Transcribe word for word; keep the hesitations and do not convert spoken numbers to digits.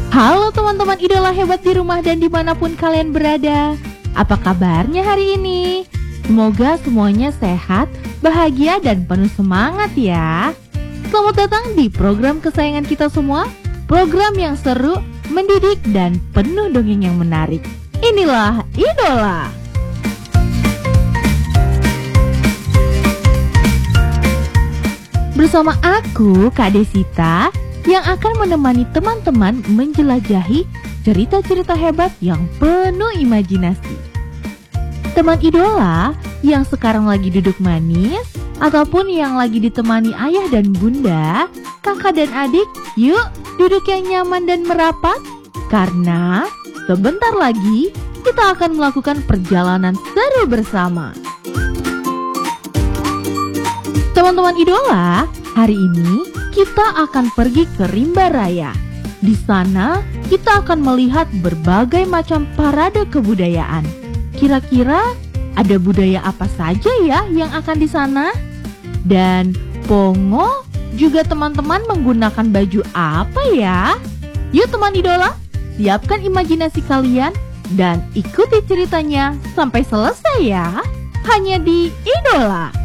Halo teman-teman idola hebat di rumah dan dimanapun kalian berada. Apa kabarnya hari ini? Semoga semuanya sehat, bahagia, dan penuh semangat ya. Selamat datang di program kesayangan kita semua. Program yang seru, mendidik, dan penuh dongeng yang menarik. Inilah Idola. Bersama aku, Kak Desita, yang akan menemani teman-teman menjelajahi cerita-cerita hebat yang penuh imajinasi. Teman idola yang sekarang lagi duduk manis, ataupun yang lagi ditemani ayah dan bunda, kakak dan adik, yuk duduk yang nyaman dan merapat, karena sebentar lagi kita akan melakukan perjalanan seru bersama. Teman-teman idola, hari ini kita akan pergi ke Rimba Raya. Di sana kita akan melihat berbagai macam parade kebudayaan. Kira-kira ada budaya apa saja ya yang akan di sana? Dan Pongo juga teman-teman menggunakan baju apa ya? Yuk teman idola, siapkan imajinasi kalian dan ikuti ceritanya sampai selesai ya. Hanya di Idola.